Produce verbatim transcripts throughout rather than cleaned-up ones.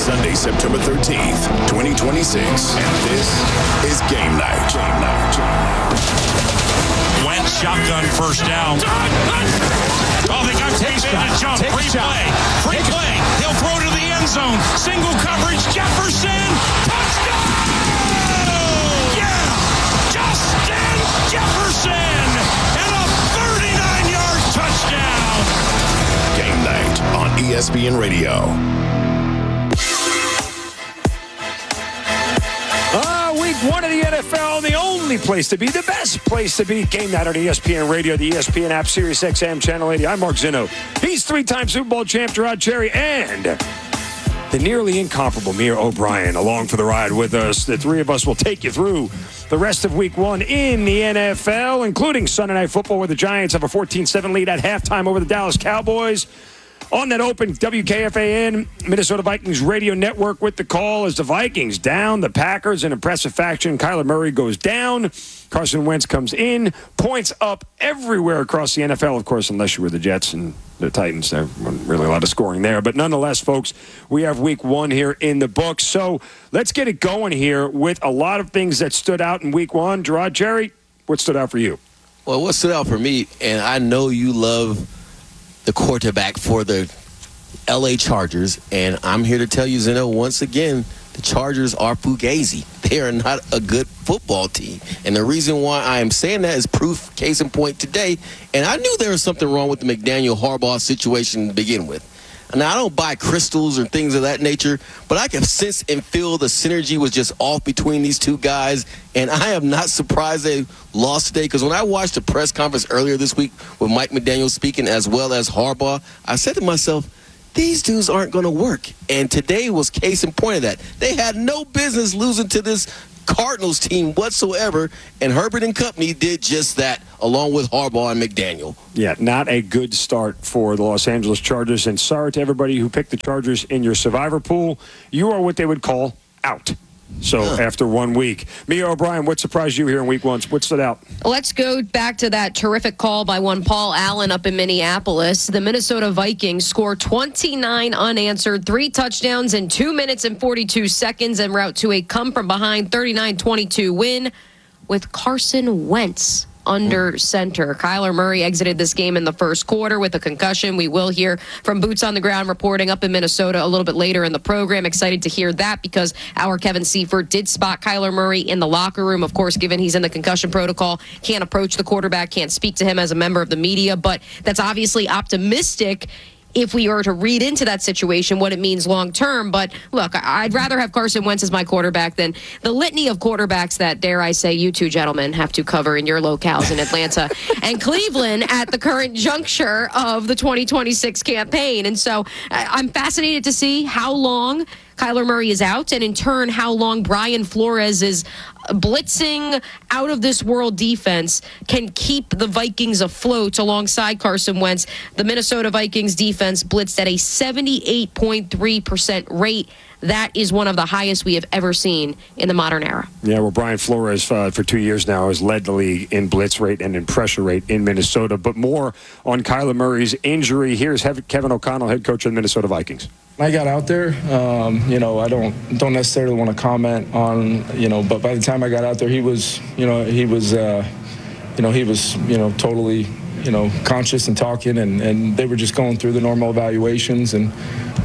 Sunday, September thirteenth, twenty twenty-six. And this is Game Night. Game Night. Wentz shotgun first down. Oh, they got Chase in to jump. Free play. Free play. He'll throw to the end zone. Single coverage. Jefferson. Touchdown! Yeah! Justin Jefferson! And a thirty-nine-yard touchdown! Game Night on E S P N Radio. Uh, week one of the N F L, the only place to be, the best place to be. Game Night on E S P N Radio, the E S P N app, Sirius X M, Channel eighty. I'm Mark Zinno. He's three-time Super Bowl champ Gerard Cherry, and the nearly incomparable Mir O'Brien along for the ride with us. The three of us will take you through the rest of week one in the N F L, including Sunday Night Football, where the Giants have a fourteen seven lead at halftime over the Dallas Cowboys. On that open W K F A N, Minnesota Vikings radio network with the call as the Vikings down the Packers in impressive fashion. Kyler Murray goes down. Carson Wentz comes in. Points up everywhere across the N F L, of course, unless you were the Jets and the Titans. There wasn't really a lot of scoring there. But nonetheless, folks, we have week one here in the books. So let's get it going here with a lot of things that stood out in week one. Gerard Cherry, what stood out for you? Well, what stood out for me, and I know you love the quarterback for the L A Chargers, and I'm here to tell you, Zeno, once again, the Chargers are fugazi. They are not a good football team. And the reason why I am saying that is proof, case in point today. And I knew there was something wrong with the McDaniel Harbaugh situation to begin with. Now, I don't buy crystals or things of that nature, but I can sense and feel the synergy was just off between these two guys. And I am not surprised they lost today, because when I watched the press conference earlier this week with Mike McDaniel speaking as well as Harbaugh, I said to myself, these dudes aren't going to work. And today was case in point of that. They had no business losing to this Cardinals team whatsoever, and Herbert and company did just that, along with Harbaugh and McDaniel. Yeah, not a good start for the Los Angeles Chargers, and sorry to everybody who picked the Chargers in your survivor pool. You are what they would call out. So huh. after one week. Mir O'Brien, what surprised you here in week one? What stood out? Let's go back to that terrific call by one Paul Allen up in Minneapolis. The Minnesota Vikings score twenty-nine unanswered, three touchdowns in two minutes and forty-two seconds en route to a come-from-behind thirty-nine twenty-two win with Carson Wentz under center. Kyler Murray exited this game in the first quarter with a concussion. We will hear from Boots on the Ground reporting up in Minnesota a little bit later in the program. Excited to hear that, because our Kevin Seifert did spot Kyler Murray in the locker room. Of course, given he's in the concussion protocol, can't approach the quarterback, can't speak to him as a member of the media, but that's obviously optimistic if we are to read into that situation what it means long term. But look, I'd rather have Carson Wentz as my quarterback than the litany of quarterbacks that, dare I say, you two gentlemen have to cover in your locales in Atlanta and Cleveland at the current juncture of the twenty twenty-six campaign. And so I'm fascinated to see how long Kyler Murray is out, and in turn, how long Brian Flores is blitzing out of this world defense can keep the Vikings afloat alongside Carson Wentz. The Minnesota Vikings defense blitzed at a seventy-eight point three percent rate. That is one of the highest we have ever seen in the modern era. Yeah, well, Brian Flores, uh, for two years now, has led the league in blitz rate and in pressure rate in Minnesota. But more on Kyler Murray's injury. Here's Kevin O'Connell, head coach of the Minnesota Vikings. I got out there, um, you know, I don't don't necessarily want to comment on, you know, but by the time I got out there, he was, you know, he was, uh, you know, he was, you know, totally, you know, conscious and talking, and, and they were just going through the normal evaluations. And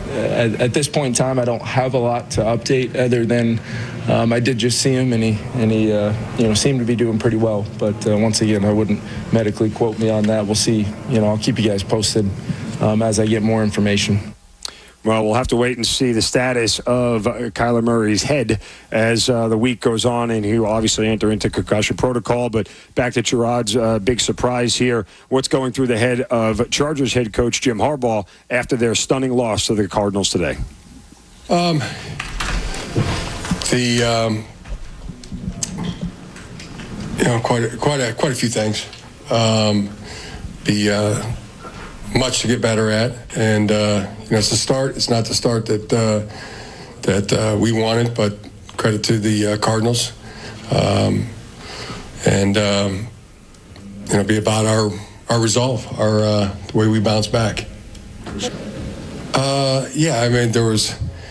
at, at this point in time, I don't have a lot to update other than um, I did just see him, and he, and he uh, you know, seemed to be doing pretty well. But uh, once again, I wouldn't medically quote me on that. We'll see. You know, I'll keep you guys posted um, as I get more information. Well, we'll have to wait and see the status of uh, Kyler Murray's head as uh, the week goes on, and he will obviously enter into concussion protocol. But back to Gerard's uh, big surprise here. What's going through the head of Chargers head coach Jim Harbaugh after their stunning loss to the Cardinals today? Um, the um, you know quite a, quite a, quite a few things. Um, the uh, much to get better at, and uh, you know, it's a start. It's not the start that uh, that uh, we wanted, but credit to the uh, Cardinals, um, and um, you know, be about our our resolve, our uh, the way we bounce back. Uh, yeah, I mean, there was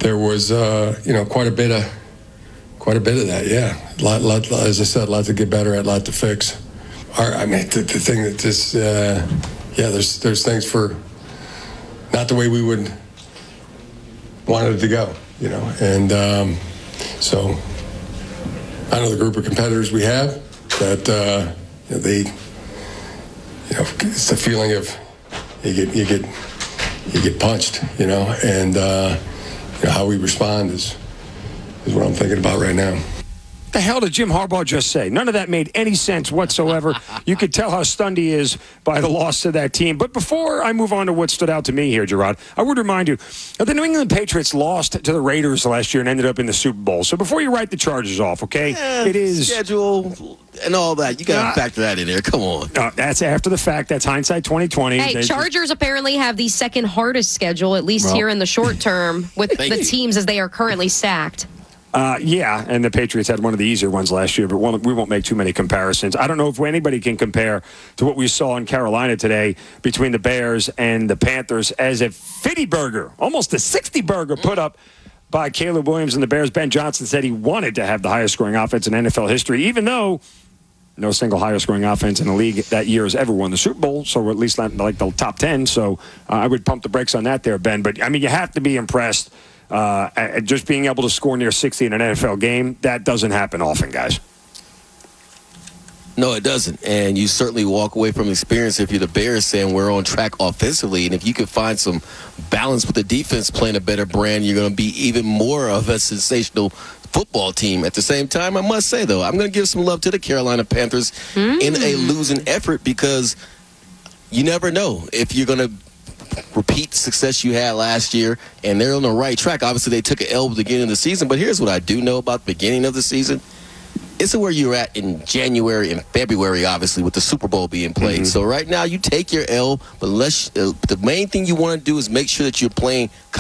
there was, uh, you know, quite a bit of, quite a bit of that. Yeah, a lot, lot, as I said, a lot to get better at, a lot to fix. Our, I mean, the, the thing that just, uh, yeah, there's, there's things for not the way we would want it to go, you know, and um, so I know the group of competitors we have that uh, you know, they, you know, it's the feeling of you get, you get, you get punched, you know, and uh, you know, how we respond is is what I'm thinking about right now. The hell did Jim Harbaugh just say? None of that made any sense whatsoever. You could tell how stunned he is by the loss to that team. But before I move on to what stood out to me here, Gerard, I would remind you that the New England Patriots lost to the Raiders last year and ended up in the Super Bowl. So before you write the Chargers off, okay, yeah, it is schedule and all that. You got to uh, factor that in there. Come on. Uh, that's after the fact. That's hindsight twenty twenty. Hey, There's Chargers just... apparently have the second hardest schedule, at least well, here in the short term, with the you. teams as they are currently stacked. Uh, yeah, and the Patriots had one of the easier ones last year, but one, we won't make too many comparisons. I don't know if anybody can compare to what we saw in Carolina today between the Bears and the Panthers as a fifty burger, almost a sixty burger put up by Caleb Williams and the Bears. Ben Johnson said he wanted to have the highest scoring offense in N F L history, even though no single highest scoring offense in the league that year has ever won the Super Bowl, so at least not like the top ten. So uh, I would pump the brakes on that there, Ben. But, I mean, you have to be impressed. Uh, just being able to score near sixty in an N F L game, that doesn't happen often, guys. No, it doesn't. And you certainly walk away from experience if you're the Bears saying we're on track offensively. And if you can find some balance with the defense playing a better brand, you're going to be even more of a sensational football team. At the same time, I must say, though, I'm going to give some love to the Carolina Panthers mm. in a losing effort because you never know if you're going to repeat the success you had last year, and they're on the right track. Obviously, they took an L at the beginning of the season, but here's what I do know about the beginning of the season. It's where you're at in January and February, obviously, with the Super Bowl being played. Mm-hmm. So right now, you take your L, but let's, uh, the main thing you want to do is make sure that you're playing